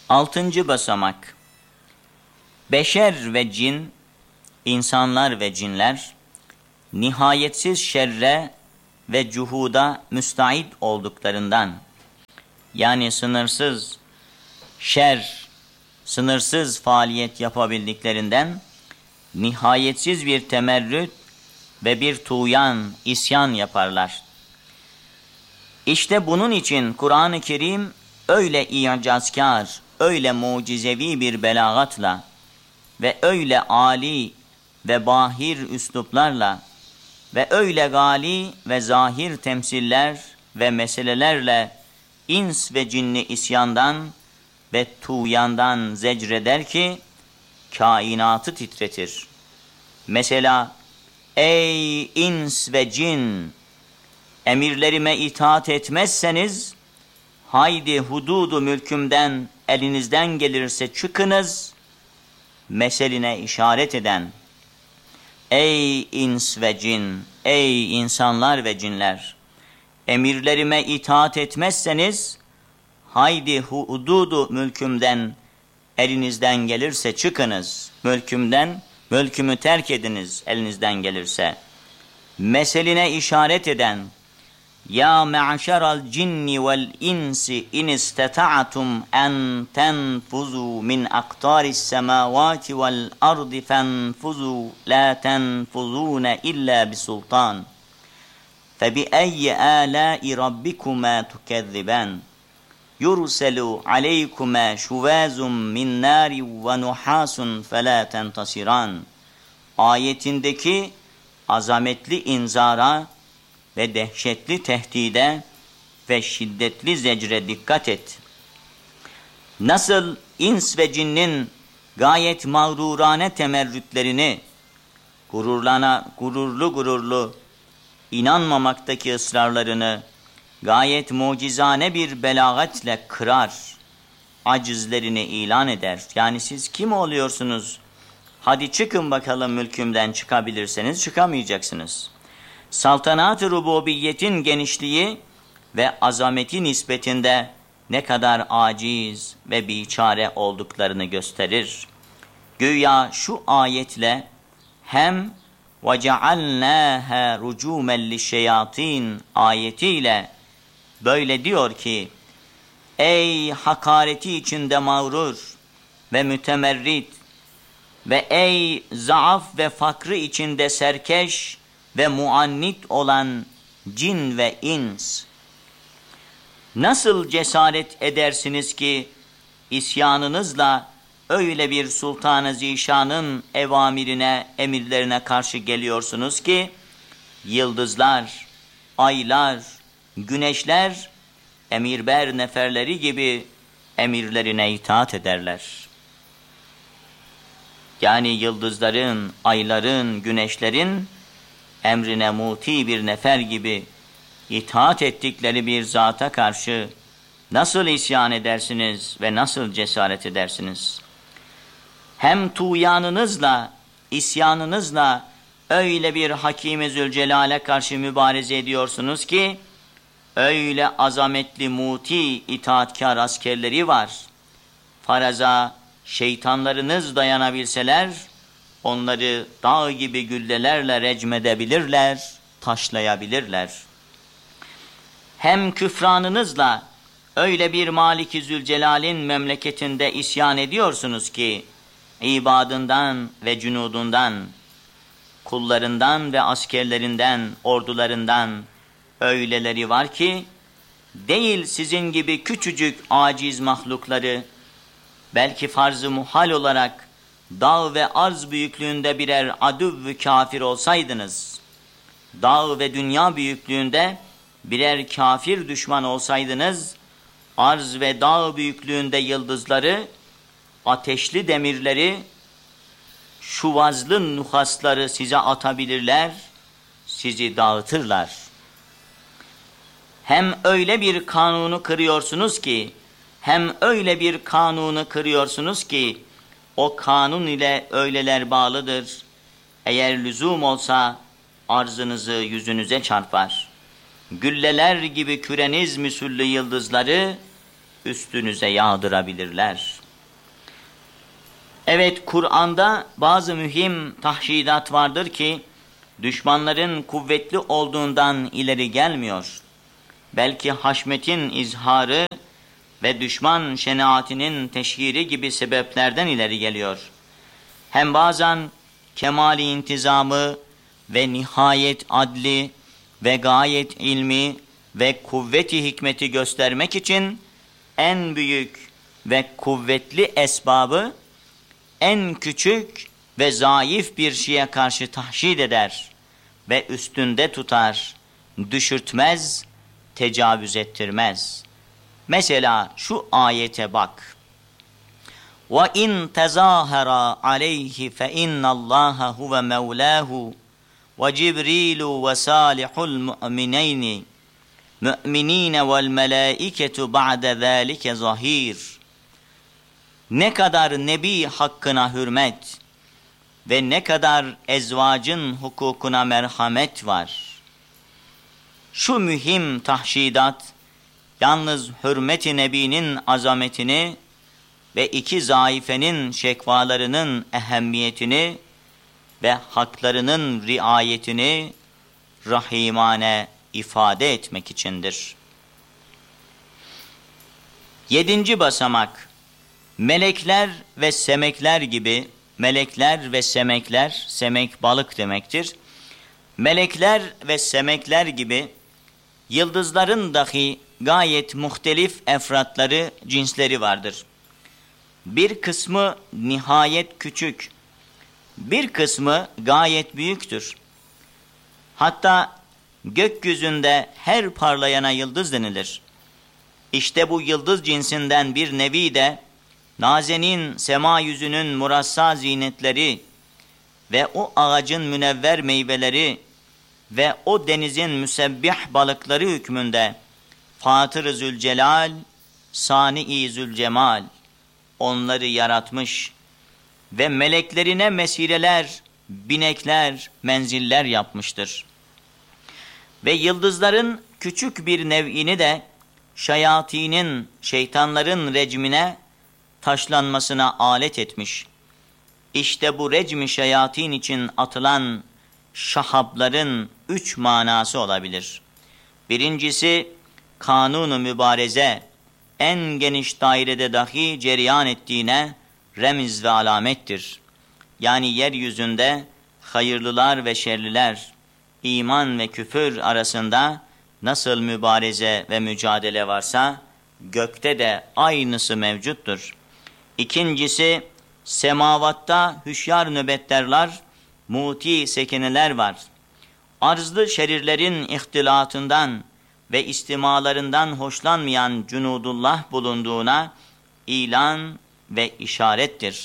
Altıncı basamak. Beşer ve cin, insanlar ve cinler, nihayetsiz şerre ve cuhuda müstahit olduklarından, yani sınırsız şer, sınırsız faaliyet yapabildiklerinden, nihayetsiz bir temerrüt ve bir tuğyan, isyan yaparlar. İşte bunun için Kur'an-ı Kerim öyle i'cazkar, öyle mucizevi bir belagatla ve öyle âli ve bahir üsluplarla ve öyle gali ve zahir temsiller ve meselelerle ins ve cinni isyandan ve tuğyandan zecreder ki kainatı titretir. Mesela ey ins ve cin, emirlerime itaat etmezseniz haydi hududu mülkümden elinizden gelirse çıkınız meseline işaret eden, ey ins ve cin, ey insanlar ve cinler, emirlerime itaat etmezseniz haydi hududu mülkümden elinizden gelirse çıkınız, mülkümü terk ediniz elinizden gelirse meseline işaret eden, ya me'şeral cinni vel insi in istata'tum en tenfuzu min aqtaris semavati vel ardi fenfuzu la tenfuzune illa bisultan febi ayyi alai rabbikuma tukezziban yurselu aleykuma şuvazun min nari ve nuhasun fela tentasiran ayetindeki azametli inzara ve dehşetli tehdide ve şiddetli zecre dikkat et. Nasıl ins ve cinnin gayet mağrurane temerrütlerini, gururlu inanmamaktaki ısrarlarını gayet mucizane bir belagatle kırar, acizlerini ilan eder. Yani siz kim oluyorsunuz? Hadi çıkın bakalım mülkümden, çıkabilirseniz çıkamayacaksınız. Saltanat-ı rububiyetin genişliği ve azameti nispetinde ne kadar aciz ve biçare olduklarını gösterir. Güya şu ayetle hem وَجَعَلْنَاهَا رُجُومًا لِشَّيَاطِينَ ayetiyle böyle diyor ki, ey hakareti içinde mağrur ve mütemerrit ve ey zaaf ve fakrı içinde serkeş ve muannit olan cin ve ins, nasıl cesaret edersiniz ki isyanınızla öyle bir sultan-ı zişanın emirlerine karşı geliyorsunuz ki yıldızlar, aylar, güneşler emirber neferleri gibi emirlerine itaat ederler. Yani yıldızların, ayların, güneşlerin emrine muti bir nefer gibi itaat ettikleri bir zata karşı nasıl isyan edersiniz ve nasıl cesaret edersiniz? Hem tuğyanınızla, isyanınızla öyle bir Hakim-i Zülcelal'e karşı mübareze ediyorsunuz ki öyle azametli muti itaatkar askerleri var. Faraza şeytanlarınız dayanabilseler onları dağ gibi güllelerle recmedebilirler, taşlayabilirler. Hem küfranınızla öyle bir Malik-i Zülcelal'in memleketinde isyan ediyorsunuz ki ibadından ve cunudundan, kullarından ve askerlerinden, ordularından öyleleri var ki değil sizin gibi küçücük aciz mahlukları belki farz-ı muhal olarak dağ ve arz büyüklüğünde birer adüv-ü kafir olsaydınız, dağ ve dünya büyüklüğünde birer kafir düşman olsaydınız, arz ve dağ büyüklüğünde yıldızları, ateşli demirleri, şuvazlı nuhasları size atabilirler, sizi dağıtırlar. Hem öyle bir kanunu kırıyorsunuz ki, o kanun ile öyleler bağlıdır. Eğer lüzum olsa arzınızı yüzünüze çarpar. Gülleler gibi küreniz müsüllü yıldızları üstünüze yağdırabilirler. Evet, Kur'an'da bazı mühim tahşidat vardır ki düşmanların kuvvetli olduğundan ileri gelmiyor. Belki haşmetin izharı ve düşman şenaatinin teşhiri gibi sebeplerden ileri geliyor. Hem bazen kemali intizamı ve nihayet adli ve gayet ilmi ve kuvveti hikmeti göstermek için en büyük ve kuvvetli esbabı en küçük ve zayıf bir şeye karşı tahşid eder ve üstünde tutar, düşürtmez, tecavüz ettirmez. Mesela şu ayete bak. وَاِنْ تَزَاهَرَا عَلَيْهِ فَاِنَّ اللّٰهَ هُوَ مَوْلَاهُ وَجِبْرِيلُ وَسَالِحُ الْمُؤْمِنَيْنِ مُؤْمِنِينَ وَالْمَلَائِكَةُ بَعْدَ ذَٰلِكَ ظَهِيرٌ. Ne kadar Nebi hakkına hürmet ve ne kadar ezvacın hukukuna merhamet var. Şu mühim tahşidat, yalnız hürmet-i Nebi'nin azametini ve iki zaifenin şekvalarının ehemmiyetini ve haklarının riayetini rahimane ifade etmek içindir. 7. basamak, melekler ve semekler gibi, melekler ve semekler, semek balık demektir. Melekler ve semekler gibi yıldızların dahi gayet muhtelif efratları, cinsleri vardır. Bir kısmı nihayet küçük, bir kısmı gayet büyüktür. Hatta gökyüzünde her parlayana yıldız denilir. İşte bu yıldız cinsinden bir nevi de nazenin sema yüzünün murassa zinetleri ve o ağacın münevver meyveleri ve o denizin müsebbih balıkları hükmünde Fatır-ı Zülcelal, Sani-i Zülcemal onları yaratmış ve meleklerine mesireler, binekler, menziller yapmıştır. Ve yıldızların küçük bir nev'ini de şeyatinin, şeytanların recmine, taşlanmasına alet etmiş. İşte bu recmi şeyatin için atılan şahabların 3 manası olabilir. Birincisi, kanun-u mübareze, en geniş dairede dahi cereyan ettiğine remiz ve alamettir. Yani yeryüzünde hayırlılar ve şerliler, iman ve küfür arasında nasıl mübareze ve mücadele varsa, gökte de aynısı mevcuttur. İkincisi, semavatta hüşyar nöbetlerler, muti sekineler var. Arzlı şerirlerin ihtilatından ve istimalarından hoşlanmayan cunudullah bulunduğuna ilan ve işarettir.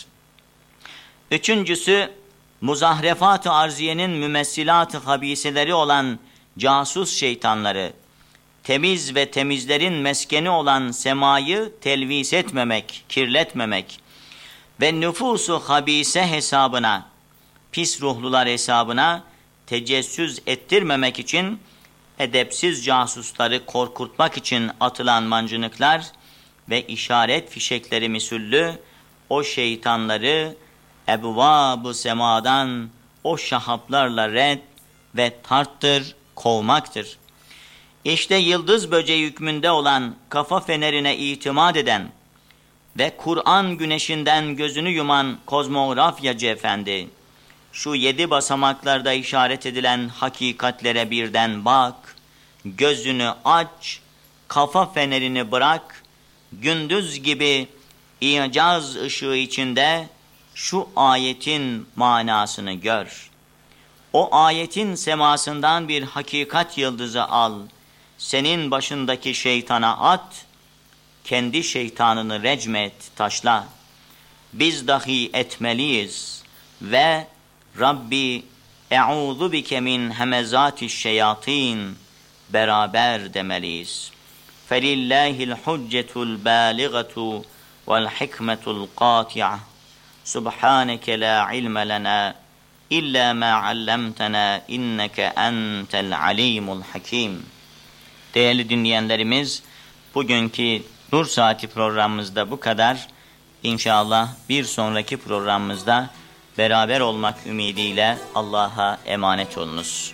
Üçüncüsü, muzahrefat-ı arziyenin mümessilat-ı habiseleri olan casus şeytanları, temiz ve temizlerin meskeni olan semayı telvis etmemek, kirletmemek ve nüfusu habise hesabına, pis ruhlular hesabına tecessüs ettirmemek için edepsiz casusları korkutmak için atılan mancınıklar ve işaret fişekleri misüllü o şeytanları ebvab-ı semadan o şahaplarla red ve tarttır, kovmaktır. İşte yıldız böceği hükmünde olan kafa fenerine itimat eden ve Kur'an güneşinden gözünü yuman kozmografyacı efendi, şu 7 basamaklarda işaret edilen hakikatlere birden bak, gözünü aç, kafa fenerini bırak, gündüz gibi icaz ışığı içinde şu ayetin manasını gör. O ayetin semasından bir hakikat yıldızı al, senin başındaki şeytana at, kendi şeytanını recmet, taşla. Biz dahi etmeliyiz ve Rabbi e'udhu bike min hemezatiş şeyatin beraber demeliyiz. Felillahil huccetul baligatu vel hikmetul qati'a. Subhaneke la ilme lena illa ma allamtana inneke entel alimul hakim. Değerli dinleyenlerimiz, bugünkü Nur Saati programımızda bu kadar. İnşallah bir sonraki programımızda beraber olmak ümidiyle Allah'a emanet olunuz.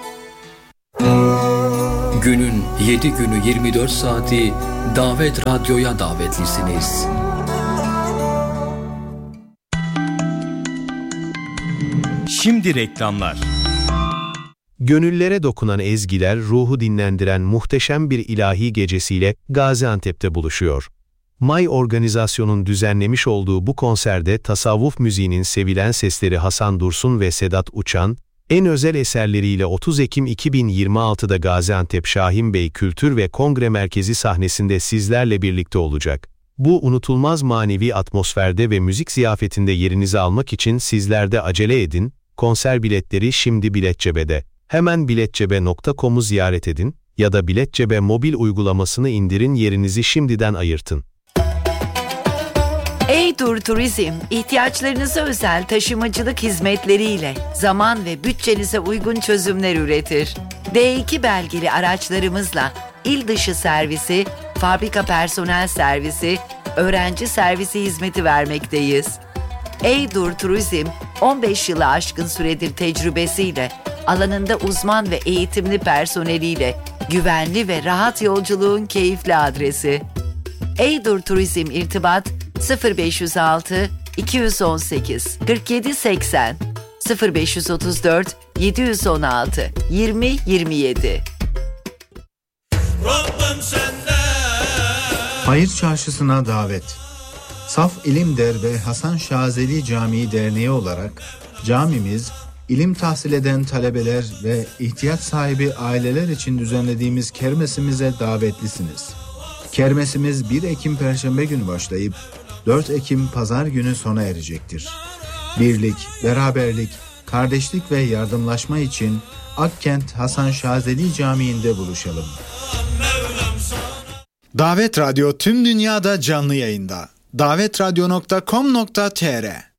Günün 7 günü 24 saati Davet Radyo'ya davetlisiniz. Şimdi reklamlar. Gönüllere dokunan ezgiler, ruhu dinlendiren muhteşem bir ilahi gecesiyle Gaziantep'te buluşuyor. May Organizasyon'un düzenlemiş olduğu bu konserde tasavvuf müziğinin sevilen sesleri Hasan Dursun ve Sedat Uçan, en özel eserleriyle 30 Ekim 2026'da Gaziantep Şahin Bey Kültür ve Kongre Merkezi sahnesinde sizlerle birlikte olacak. Bu unutulmaz manevi atmosferde ve müzik ziyafetinde yerinizi almak için sizler de acele edin, konser biletleri şimdi Biletcebe'de. Hemen biletcebe.com'u ziyaret edin ya da Biletcebe mobil uygulamasını indirin, yerinizi şimdiden ayırtın. Eydur Turizm, ihtiyaçlarınıza özel taşımacılık hizmetleriyle zaman ve bütçenize uygun çözümler üretir. D2 belgeli araçlarımızla il dışı servisi, fabrika personel servisi, öğrenci servisi hizmeti vermekteyiz. Eydur Turizm, 15 yılı aşkın süredir tecrübesiyle, alanında uzman ve eğitimli personeliyle, güvenli ve rahat yolculuğun keyifli adresi. Eydur Turizm irtibat 0506 218 47 80 0534 716 20 27. Hayır Çarşısı'na davet. Saf İlimder ve Hasan Şazeli Camii Derneği olarak camimiz, ilim tahsil eden talebeler ve ihtiyaç sahibi aileler için düzenlediğimiz kermesimize davetlisiniz. Kermesimiz 1 Ekim Perşembe günü başlayıp 4 Ekim Pazar günü sona erecektir. Birlik, beraberlik, kardeşlik ve yardımlaşma için Akkent Hasan Şazeli Camii'nde buluşalım. Davet Radyo tüm dünyada canlı yayında. davetradyo.com.tr